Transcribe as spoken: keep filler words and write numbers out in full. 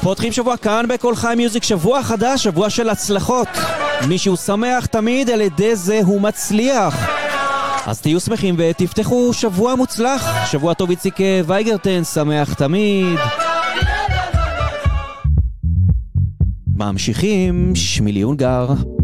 פותחים שבוע כאן בכל חי מיוזיק, שבוע חדש, שבוע של הצלחות. מישהו שמח תמיד, על ידי זה הוא מצליח. אז תהיו שמחים ותפתחו שבוע מוצלח. שבוע טוב, איציק וייגרטן, שמח תמיד. ממשיכים, שמילי אונגר.